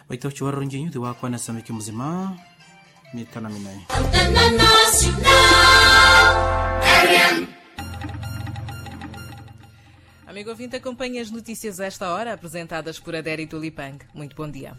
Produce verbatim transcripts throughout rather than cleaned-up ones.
waitauchi waronjinyu wako na samiki mzima mitana minai Amigo ouvinte, acompanha as notícias a esta hora, apresentadas por Adéri Tulipang. Muito bom dia.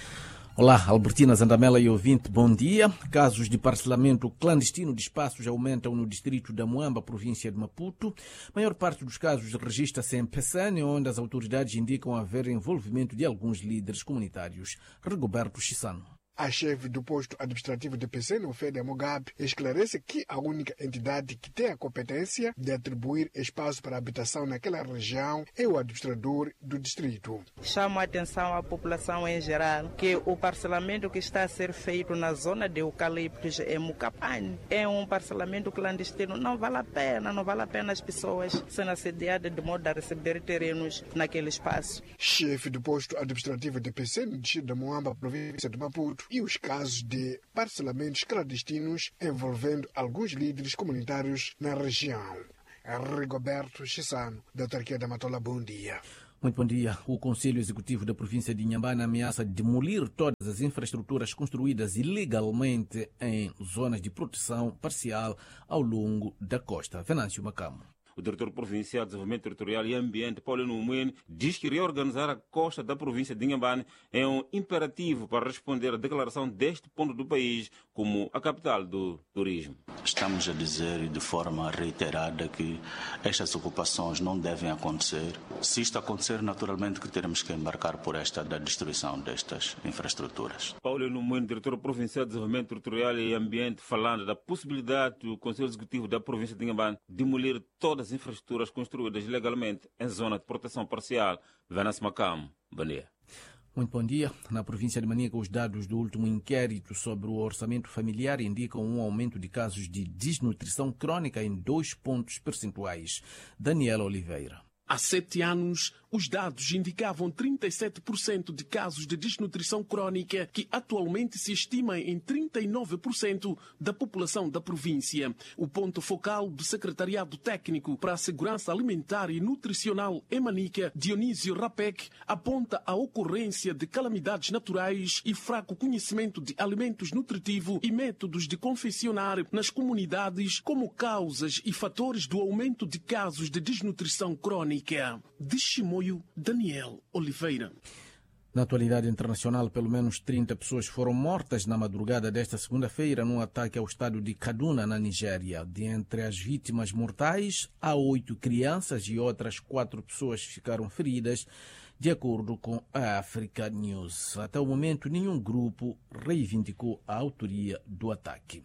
Olá, Albertina Zandamela e ouvinte, bom dia. Casos de parcelamento clandestino de espaços aumentam no distrito da Muamba, província de Maputo. A maior parte dos casos registra-se em Pessane, onde as autoridades indicam haver envolvimento de alguns líderes comunitários. Rigoberto Chissano. A chefe do posto administrativo de Pessane, Ofélia Mugabe, esclarece que a única entidade que tem a competência de atribuir espaço para habitação naquela região é o administrador do distrito. Chamo a atenção à população em geral que o parcelamento que está a ser feito na zona de eucaliptos em Mucapane é um parcelamento clandestino. Não vale a pena, não vale a pena as pessoas serem assediadas de modo a receber terrenos naquele espaço. Chefe do posto administrativo de Pessane, distrito da Muamba, província de Maputo, e os casos de parcelamentos clandestinos envolvendo alguns líderes comunitários na região. Rigoberto Chissano, da autarquia da Matola, bom dia. Muito bom dia. O Conselho Executivo da província de Inhambane ameaça demolir todas as infraestruturas construídas ilegalmente em zonas de proteção parcial ao longo da costa. Venâncio Macamo. O diretor provincial de Desenvolvimento Territorial e Ambiente, Paulo Numuen, diz que reorganizar a costa da província de Inhambane é um imperativo para responder à declaração deste ponto do país como a capital do turismo. Estamos a dizer de forma reiterada que estas ocupações não devem acontecer. Se isto acontecer, naturalmente que teremos que embarcar por esta da destruição destas infraestruturas. Paulo Numuen, diretor provincial de Desenvolvimento Territorial e Ambiente, falando da possibilidade do Conselho Executivo da província de Inhambane demolir todas as infraestruturas construídas legalmente em zona de proteção parcial. Venâncio Macamo, bom dia. Muito bom dia. Na província de Manica, os dados do último inquérito sobre o orçamento familiar indicam um aumento de casos de desnutrição crônica em dois pontos percentuais. Daniela Oliveira. Há sete anos, os dados indicavam trinta e sete por cento de casos de desnutrição crônica, que atualmente se estima em trinta e nove por cento da população da província. O ponto focal do Secretariado Técnico para a Segurança Alimentar e Nutricional em Manica, Dionísio Rapek, aponta a ocorrência de calamidades naturais e fraco conhecimento de alimentos nutritivos e métodos de confeccionar nas comunidades como causas e fatores do aumento de casos de desnutrição crônica. De Chimoio, Daniel Oliveira. Na atualidade internacional, pelo menos trinta pessoas foram mortas na madrugada desta segunda-feira num ataque ao estado de Kaduna, na Nigéria. De entre as vítimas mortais, há oito crianças e outras quatro pessoas ficaram feridas, de acordo com a Africa News. Até o momento, nenhum grupo reivindicou a autoria do ataque.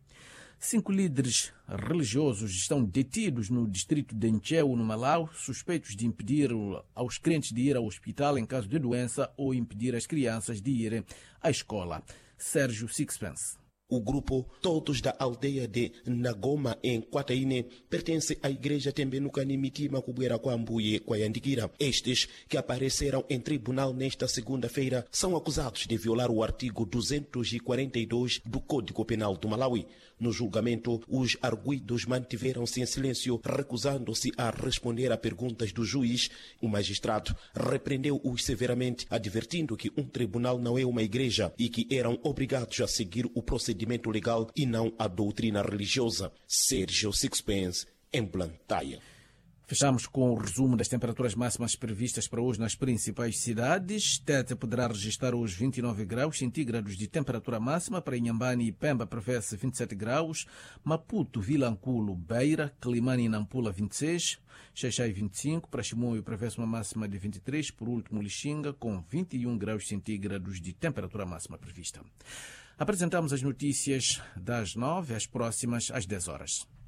Cinco líderes religiosos estão detidos no distrito de Ncheu, no Malau, suspeitos de impedir aos crentes de ir ao hospital em caso de doença ou impedir as crianças de irem à escola. Sérgio Sixpence. O grupo Todos da Aldeia de Nagoma, em Quataine, pertence à igreja Tembenucani Mitima Kubuera Kwambuye Kwayandikira. Estes, que apareceram em tribunal nesta segunda-feira, são acusados de violar o artigo duzentos e quarenta e dois do Código Penal do Malawi. No julgamento, os arguidos mantiveram-se em silêncio, recusando-se a responder a perguntas do juiz. O magistrado repreendeu-os severamente, advertindo que um tribunal não é uma igreja e que eram obrigados a seguir o procedimento legal e não a doutrina religiosa. Sérgio Sixpence, em Blantyre. Fechamos com o resumo das temperaturas máximas previstas para hoje nas principais cidades. Tete poderá registrar hoje vinte e nove graus centígrados de temperatura máxima. Para Inhambane e Pemba prevê-se vinte e sete graus. Maputo, Vilanculo, Beira, Climane e Nampula vinte e seis. Xaixai vinte e cinco. Para Chimoio prevê-se uma máxima de vinte e três. Por último, Lixinga com vinte e um graus centígrados de temperatura máxima prevista. Apresentamos as notícias das nove, as próximas às dez horas.